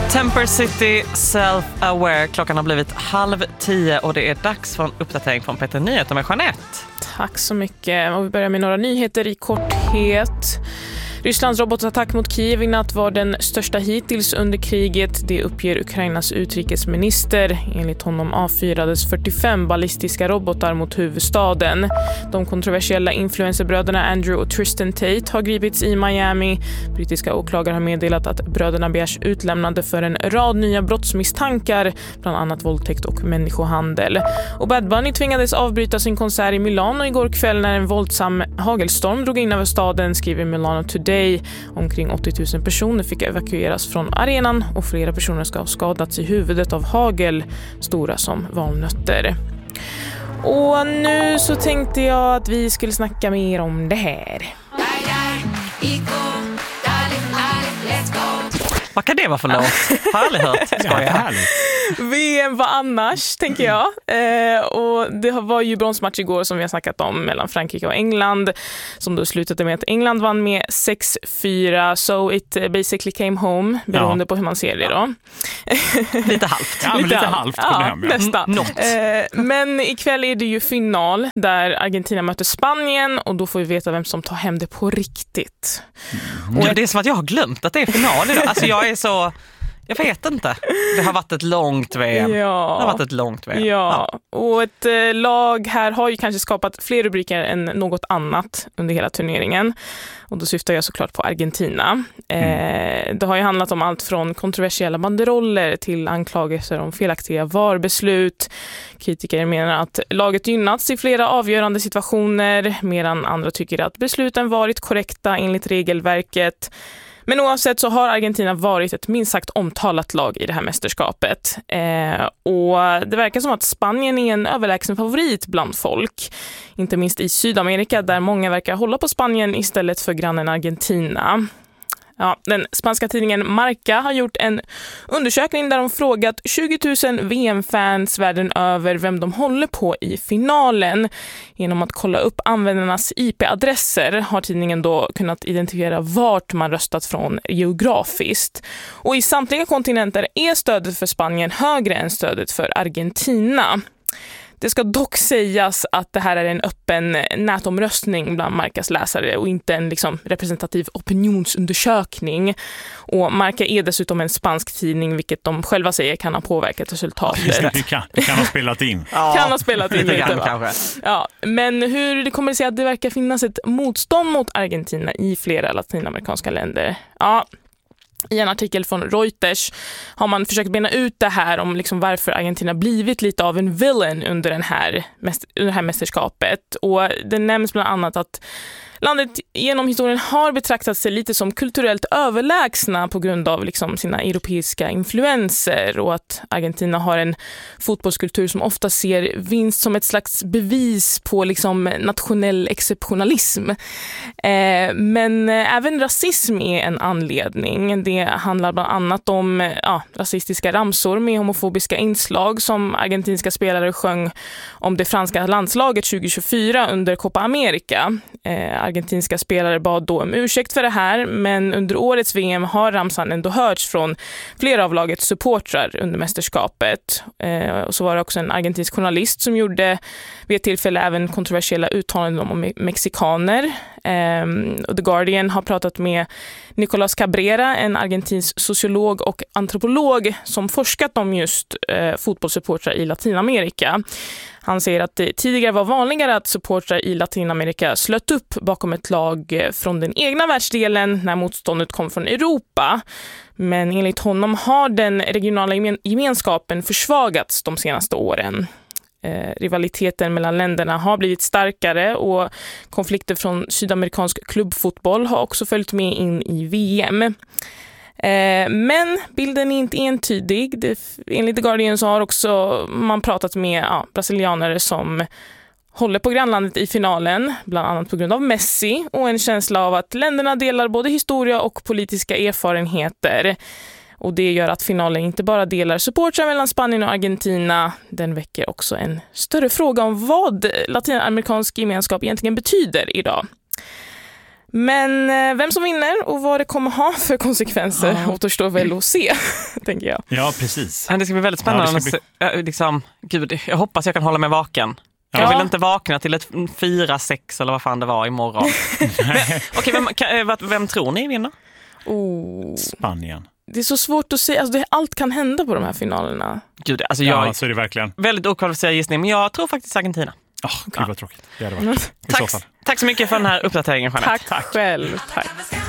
Temper City Self-Aware. Klockan har blivit 9:30 och det är dags för en uppdatering från Peter Nyheter med Jeanette. Tack så mycket. Och vi börjar med några nyheter i korthet. Rysslands robotattack mot Kiev i natt var den största hittills under kriget. Det uppger Ukrainas utrikesminister. Enligt honom avfyrades 45 ballistiska robotar mot huvudstaden. De kontroversiella influencerbröderna Andrew och Tristan Tate har gripits i Miami. Brittiska åklagare har meddelat att bröderna begärs utlämnande för en rad nya brottsmisstankar, bland annat våldtäkt och människohandel. Och Bad Bunny tvingades avbryta sin konsert i Milano igår kväll när en våldsam hagelstorm drog in över staden, skriver Milano Today. Omkring 80 000 personer fick evakueras från arenan och flera personer ska ha skadats i huvudet av hagel, stora som valnötter. Och nu så tänkte jag att vi skulle snacka mer om det här. Vad kan det vara för låt? Har aldrig hört. Härligt. VM var annars, tänker jag. Och det var ju bronsmatch igår som vi har snackat om mellan Frankrike och England, som då slutade med att England vann med 6-4. So it basically came home, beroende på hur man ser det då. Lite halvt. Ja, lite halvt. Nästan. Men ikväll är det ju final där Argentina möter Spanien och då får vi veta vem som tar hem det på riktigt. Och det är som att jag har glömt att det är final idag. Alltså jag vet inte. Det har varit ett långt VM. Ja, och ett lag här har ju kanske skapat fler rubriker än något annat under hela turneringen. Och då syftar jag såklart på Argentina. Det har ju handlat om allt från kontroversiella banderoller till anklagelser om felaktiga VAR-beslut. Kritiker menar att laget gynnats i flera avgörande situationer, medan andra tycker att besluten varit korrekta enligt regelverket. Men oavsett så har Argentina varit ett minst sagt omtalat lag i det här mästerskapet. Och det verkar som att Spanien är en överlägsen favorit bland folk. Inte minst i Sydamerika där många verkar hålla på Spanien istället för grannen Argentina. Ja, den spanska tidningen Marca har gjort en undersökning där de frågat 20 000 VM-fans världen över vem de håller på i finalen. Genom att kolla upp användarnas IP-adresser har tidningen då kunnat identifiera vart man röstat från geografiskt. Och i samtliga kontinenter är stödet för Spanien högre än stödet för Argentina. Det ska dock sägas att det här är en öppen nätomröstning bland Marcas läsare och inte en representativ opinionsundersökning. Och Marca är dessutom en spansk tidning, vilket de själva säger kan ha påverkat resultatet. Det kan ha spelat in. Kan ha spelat in lite, kanske. Ja, men hur det kommer sig att det verkar finnas ett motstånd mot Argentina i flera latinamerikanska länder? Ja. I en artikel från Reuters har man försökt bena ut det här om varför Argentina blivit lite av en villain under det här mästerskapet. Och det nämns bland annat att landet genom historien har betraktat sig lite som kulturellt överlägsna på grund av sina europeiska influenser, och att Argentina har en fotbollskultur som ofta ser vinst som ett slags bevis på nationell exceptionalism. Men även rasism är en anledning. Det handlar bland annat om rasistiska ramsor med homofobiska inslag som argentinska spelare sjöng om det franska landslaget 2024 under Copa America. Argentinska spelare bad då om ursäkt för det här, men under årets VM har ramsan ändå hörts från flera av lagets supportrar under mästerskapet. Och så var det också en argentinsk journalist som gjorde vid ett tillfälle även kontroversiella uttalanden om mexikaner. Och The Guardian har pratat med Nicolás Cabrera, en argentinsk sociolog och antropolog som forskat om just fotbollssupportrar i Latinamerika. Han säger att det tidigare var vanligare att supportrar i Latinamerika slöt upp bakom ett lag från den egna världsdelen när motståndet kom från Europa. Men enligt honom har den regionala gemenskapen försvagats de senaste åren. Rivaliteten mellan länderna har blivit starkare och konflikter från sydamerikansk klubbfotboll har också följt med in i VM. Men bilden är inte entydig. Enligt The Guardian så har också man pratat med brasilianare som håller på grannlandet i finalen, bland annat på grund av Messi, och en känsla av att länderna delar både historia och politiska erfarenheter. Och det gör att finalen inte bara delar supportrar mellan Spanien och Argentina, den väcker också en större fråga om vad latinamerikansk gemenskap egentligen betyder idag. Men vem som vinner och vad det kommer ha för konsekvenser återstår väl att se, tänker jag. Ja, precis. Det ska bli väldigt spännande. Gud, jag hoppas jag kan hålla mig vaken. Ja. Jag vill inte vakna till ett 4-6 eller vad fan det var imorgon. Okej, vem tror ni vinner? Spanien. Det är så svårt att säga. Alltså, allt kan hända på de här finalerna. Gud, alltså Ja, så är det verkligen. väldigt okvalificerad gissning, men jag tror faktiskt Argentina. Gud vad tråkigt. Det hade varit. I så fall. Tack så mycket för den här uppdateringen, Jeanette. Tack själv. Tack.